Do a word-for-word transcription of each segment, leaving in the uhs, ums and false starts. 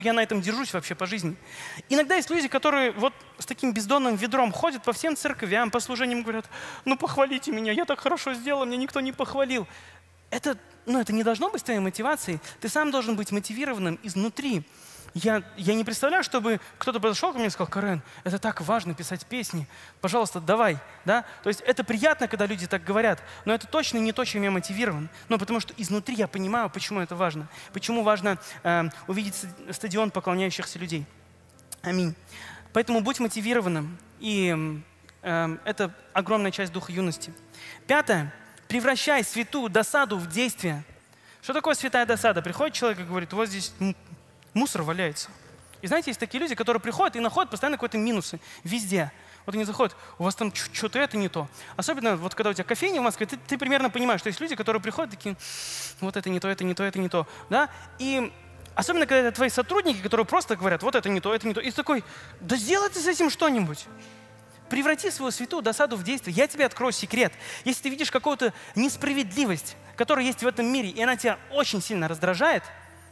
я на этом держусь вообще по жизни. Иногда есть люди, которые вот с таким бездонным ведром ходят по всем церквям, по служениям, говорят: ну похвалите меня, я так хорошо сделал, меня никто не похвалил. Это, ну, это не должно быть твоей мотивацией. Ты сам должен быть мотивированным изнутри. Я, я не представляю, чтобы кто-то подошел ко мне и сказал: Карен, это так важно писать песни, пожалуйста, давай. Да? То есть это приятно, когда люди так говорят, но это точно не то, чем я мотивирован. Ну, потому что изнутри я понимаю, почему это важно. Почему важно э, увидеть стадион поклоняющихся людей. Аминь. Поэтому будь мотивированным, и э, это огромная часть духа юности. Пятое. Превращай святую досаду в действие. Что такое святая досада? Приходит человек и говорит: вот здесь мусор валяется. И знаете, есть такие люди, которые приходят и находят постоянно какие-то минусы везде. Вот они заходят: у вас там что-то это не то. Особенно вот когда у тебя кофейня в Москве, ты, ты примерно понимаешь, что есть люди, которые приходят такие: вот это не то, это не то, это не то. Да? И особенно когда это твои сотрудники, которые просто говорят: вот это не то, это не то. И ты такой: да сделай ты с этим что-нибудь. Преврати свою святую досаду в действие. Я тебе открою секрет. Если ты видишь какую-то несправедливость, которая есть в этом мире, и она тебя очень сильно раздражает,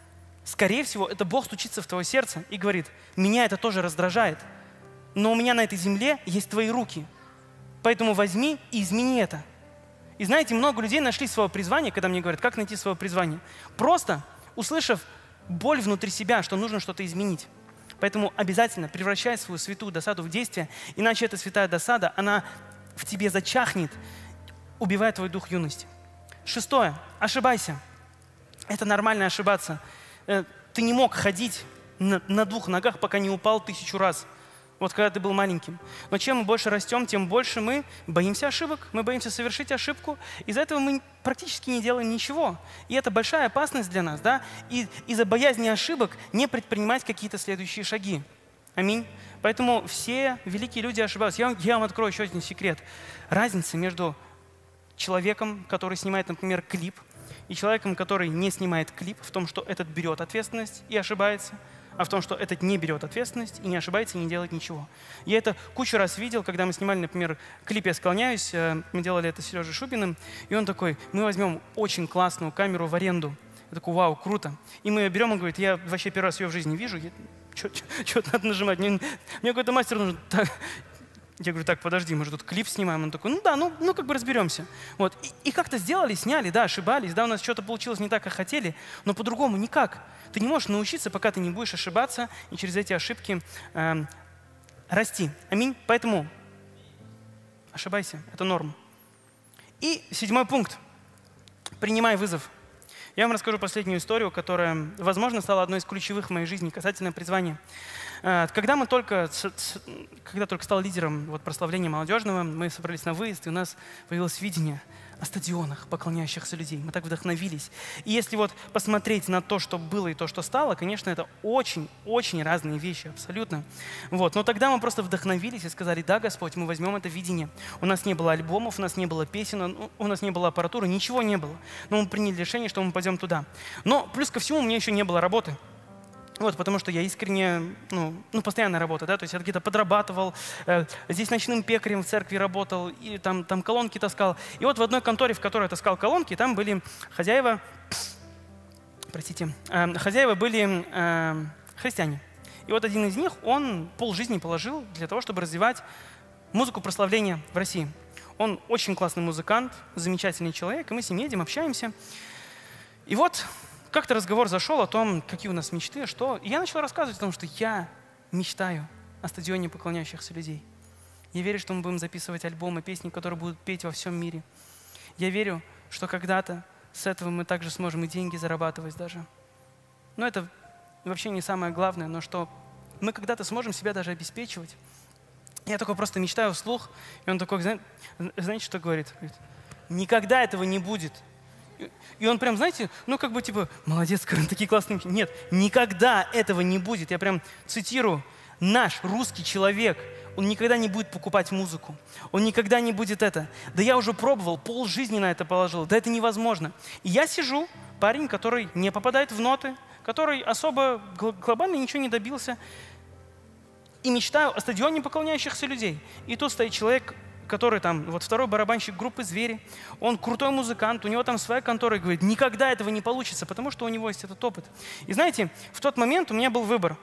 скорее всего, это Бог стучится в твое сердце и говорит: меня это тоже раздражает, но у меня на этой земле есть твои руки. Поэтому возьми и измени это. И знаете, много людей нашли свое призвание, когда мне говорят: как найти свое призвание? Просто услышав боль внутри себя, что нужно что-то изменить. Поэтому обязательно превращай свою святую досаду в действие, иначе эта святая досада, она в тебе зачахнет, убивая твой дух юности. Шестое. Ошибайся. Это нормально ошибаться. Ты не мог ходить на, на двух ногах, пока не упал тысячу раз. Вот когда ты был маленьким. Но чем мы больше растем, тем больше мы боимся ошибок, мы боимся совершить ошибку. Из-за этого мы практически не делаем ничего. И это большая опасность для нас, да? И из-за боязни ошибок не предпринимать какие-то следующие шаги. Аминь. Поэтому все великие люди ошибаются. Я, я вам открою еще один секрет. Разница между человеком, который снимает, например, клип, и человеком, который не снимает клип, в том, что этот берет ответственность и ошибается, а в том, что этот не берет ответственность и не ошибается, и не делает ничего. Я это кучу раз видел, когда мы снимали, например, клип «Я склоняюсь», мы делали это с Сережей Шубиным, и он такой: мы возьмем очень классную камеру в аренду. Я такой: вау, круто. И мы ее берем, он говорит: я вообще первый раз ее в жизни вижу, что-то надо нажимать, мне, мне какой-то мастер нужен. Я говорю: так, подожди, мы же тут клип снимаем. Он такой: ну да, ну, ну как бы разберемся. Вот. И, и как-то сделали, сняли, да, ошибались, да, у нас что-то получилось не так, как хотели, но по-другому никак. Ты не можешь научиться, пока ты не будешь ошибаться и через эти ошибки э, расти. Аминь. Поэтому ошибайся, это норм. И седьмой пункт. Принимай вызов. Я вам расскажу последнюю историю, которая, возможно, стала одной из ключевых в моей жизни касательно призвания. Когда мы только, когда только стал лидером вот, прославления молодежного, мы собрались на выезд, и у нас появилось видение о стадионах поклоняющихся людей. Мы так вдохновились. И если вот посмотреть на то, что было и то, что стало, конечно, это очень-очень разные вещи, абсолютно. Вот. Но тогда мы просто вдохновились и сказали: да, Господь, мы возьмем это видение. У нас не было альбомов, у нас не было песен, у нас не было аппаратуры, ничего не было. Но мы приняли решение, что мы пойдем туда. Но плюс ко всему у меня еще не было работы. Вот, потому что я искренне, ну, ну постоянная работа, да, то есть я где-то подрабатывал, э, здесь ночным пекарем в церкви работал, и там, там колонки таскал. И вот в одной конторе, в которой я таскал колонки, там были хозяева, простите, э, хозяева были э, христиане. И вот один из них, он полжизни положил для того, чтобы развивать музыку прославления в России. Он очень классный музыкант, замечательный человек, и мы с ним едем, общаемся. И вот как-то разговор зашел о том, какие у нас мечты, что. И я начал рассказывать о том, что я мечтаю о стадионе поклоняющихся людей. Я верю, что мы будем записывать альбомы, песни, которые будут петь во всем мире. Я верю, что когда-то с этого мы также сможем и деньги зарабатывать даже. Но это вообще не самое главное, но что мы когда-то сможем себя даже обеспечивать. Я такой просто мечтаю вслух, и он такой: знаете, что говорит? Говорит: никогда этого не будет. И он прям, знаете, ну как бы типа: молодец, Карен, такие классные. Нет, никогда этого не будет. Я прям цитирую: наш русский человек, он никогда не будет покупать музыку. Он никогда не будет это. Да я уже пробовал, полжизни на это положил. Да это невозможно. И я сижу, парень, который не попадает в ноты, который особо глобально ничего не добился, и мечтаю о стадионе поклоняющихся людей. И тут стоит человек, который там, вот второй барабанщик группы «Звери», он крутой музыкант, у него там своя контора, и говорит, никогда этого не получится, потому что у него есть этот опыт. И знаете, в тот момент у меня был выбор.